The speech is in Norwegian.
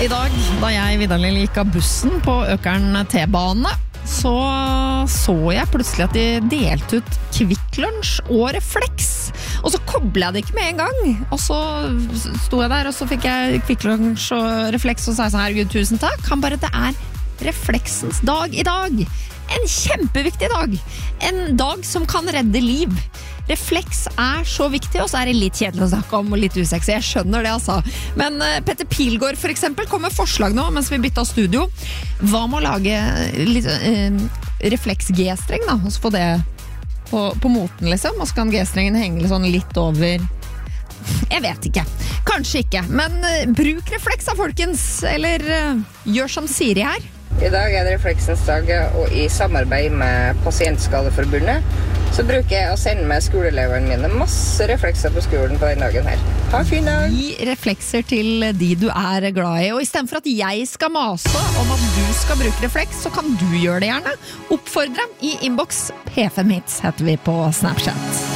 I dag, da jeg vidderlig gikk av bussen på Økern T-bane, så jeg plutselig at de delte ut Kvikk Lunsj og Reflex. Og så koblet jeg det ikke med en gang. Og så sto jeg der, og så fikk jeg Kvikk Lunsj og Reflex, og sa jeg sånn, herregud, tusen takk. Han bare, det er Refleksens dag i dag. En kjempeviktig dag. En dag som kan redde liv. Refleks er så viktig, og så er det litt kjedelig å snakke om og litt usexy. Jeg skjønner det, altså. Men Petter Pilgaard for eksempel kom med forslag nå, mens vi bytta studio. Hva med å lage litt refleks G-streng da? Og så få det på moten, liksom. Og så kan G-strengen henge sånn litt over. Jeg vet ikke. Kanskje ikke. Men bruk refleks da, folkens. Eller gjør som Siri her. I dag er det Refleksens dag, og i samarbeid med Pasientskadeforbundet så bruker jeg å sende med skoleeleverne mine masse reflekser på skolen på den dagen her. Ha en fin dag! Gi reflekser til de du er glad i, og i stedet for at jeg skal mase om at du skal bruke refleks, så kan du gjøre det gjerne. Oppfordre i inbox. P5 Hits heter vi på Snapchat.